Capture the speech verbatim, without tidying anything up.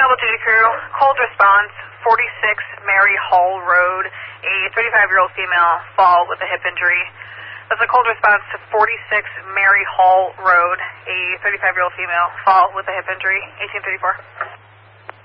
Malibu Duty Crew, cold response, forty-six Mary Hall Road, a thirty-five-year-old female fall with a hip injury. That's a cold response to forty-six Mary Hall Road, a thirty-five-year-old female fall with a hip injury, eighteen thirty-four.